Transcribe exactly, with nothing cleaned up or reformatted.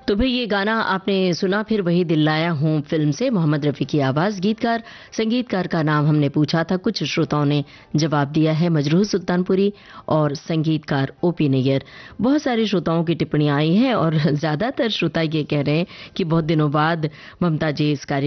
तो भाई ये गाना आपने सुना, फिर वही दिल लाया हूँ फिल्म से, मोहम्मद रफ़ी की आवाज़। गीतकार संगीतकार का नाम हमने पूछा था, कुछ श्रोताओं ने जवाब दिया है मजरूह सुल्तानपुरी और संगीतकार ओपी नैयर। बहुत सारे श्रोताओं की टिप्पणियां आई हैं और ज़्यादातर श्रोता ये कह रहे हैं कि बहुत दिनों बाद ममता जी इस कार्य